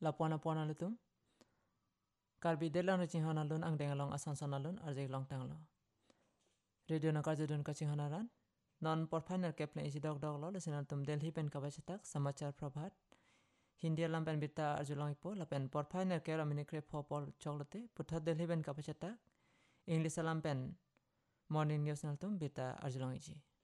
lapuana lutum karbi delang na cinghana lun ang dengalong asan sana lun arjek long tanglo radio na karjadun ka cinghanaran non porphainer keple isi dog lo lesenar tum Delhi pen kabacetak samachar prabhat Hindi lampen bita arjulong ipo lapen porphainer kera minikre popol choklote puthat Delhi pen kabacetak English lampen morning news naltum bita arjulong iji